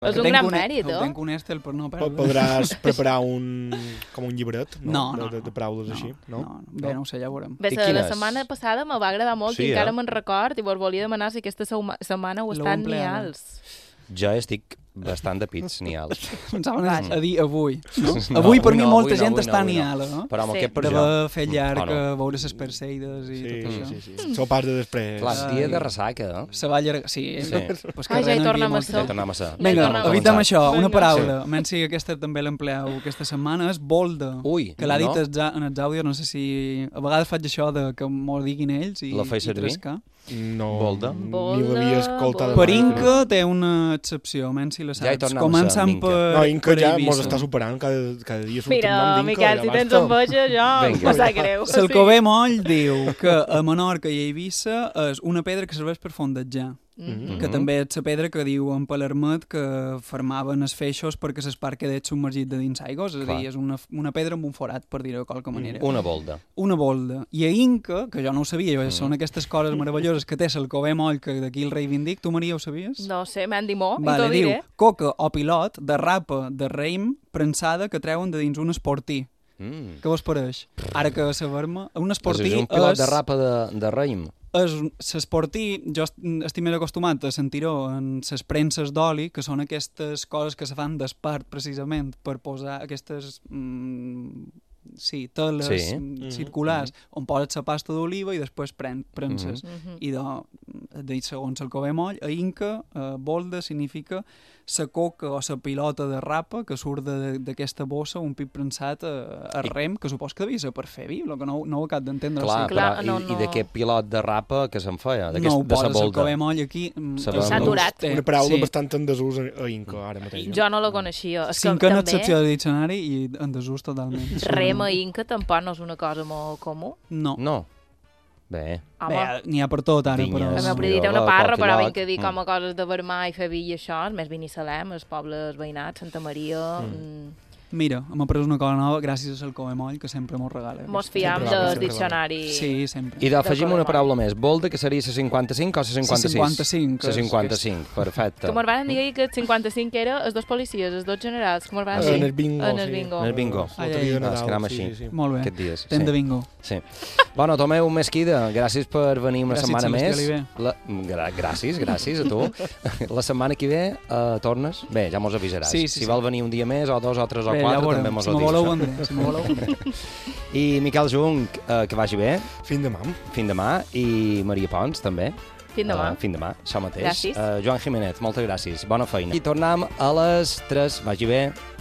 És un gran mèrit, Ho tenc honest per no perdre. Podràs preparar com un llibret, no? De paraules així, no? Bé, no ho sé, ja ho veurem. Bé, la setmana passada me va agradar molt i encara me'n record i vos volia demanar si aquesta setmana ho estan nials. Jo estic bastant de pits nials. Pensaven a dir avui, no? Avui per mi molta gent està niala, no? Però amb aquest per jo. De fer llarg, veure les perseides i tot això. Sí. Sou pas de després. Clar, dia de ressaca, eh? Se va allargar, sí. Ja hi tornem a ser. Vinga, evitem això, una paraula. Menys si aquesta també l'empleeu aquesta setmana, és bolda. Ui, que l'ha dit en els àudios, no sé si... A vegades faig això de que m'ho diguin ells i trescar. No, bolda. Ni l'havia escoltat. Per Inca té una excepció, menys si la saps. Ja hi tornem Començant per No, Inca ja Eivissa. mos està superant, cada dia surt Mira, un nom d'Inca. Miquel, si tens enveja, jo me sap greu. Salcové Moll diu que a Menorca i a Eivissa és una pedra que serveix per fondejar. Que també és la pedra que diu en Palermet que formaven els feixos perquè l'espar quedés submergit de dins aigües, és a dir, és una pedra amb un forat, per dir-ho de qualque manera. Una bolda. Una bolda. I a Inca, que jo no ho sabia, són aquestes coses meravelloses que té Salcové Moll, que d'aquí el reivindic, tu, Maria, ho sabies? No sé, m'han dit molt, vale, i t'ho diré. Diu, coca o pilot de rapa de raïm prensada que treuen de dins un esportí. Què vos pareix? Ara que saber-me, un esportí és un pilot de rapa de raïm. L'esportí, jo estic més acostumat a sentir-ho en les premses d'oli, que són aquestes coses que se fan d'espart precisament per posar aquestes teles circulars on poses la pasta d'oliva i després premses. I segons el Cové Moll, a Inca, bolda significa la coca o la pilota de rapa que surt d'aquesta bossa, un pip prensat a rem, que supos que devia ser per fer vi, el que no ho acabo d'entendre. Clar, i d'aquest pilot de rapa que se'n feia? No ho posa el Cové Moll aquí. Saturat. Una paraula bastant en desús a Inca, ara mateix. Jo no la coneixia. Cinquena excepció de diccionari i en desús totalment. Rem a Inca tampoc no és una cosa molt comú? No. Bé, n'hi ha per tot ara, però... El meu predit té una parra, però ben que dir com a coses de vermar i fer vi i això, més Binissalem, els pobles veïnats, Santa Maria... Mira, hem après una cosa nova gràcies al Cové Moll, que sempre mos regala. Mos fiam del diccionari. Sí, sempre. I afegim una paraula més. Bolda, que seria la 55 o la 56? La 55, perfecte. Que mos van dir que el 55 era els dos policies, els dos generals, que mos van dir. En el bingo. En el bingo. Es cram així. Molt bé. Aquests dies. Temps de bingo. Sí. Bueno, Tomeu Mesquida, gràcies per venir una setmana més. Gràcies a tu. La setmana que ve tornes? Bé, ja mos avisaràs. Si vol venir un dia més o 2 o 3 o 4, també mos ho dius. Si m'ho voleu vendre. I Miquel Jung, que vagi bé. Fin de mà. I Maria Pons, també. Fin de mà, això mateix. Gràcies. Joan Jiménez, moltes gràcies. Bona feina. I tornem a les 3. Vagi bé.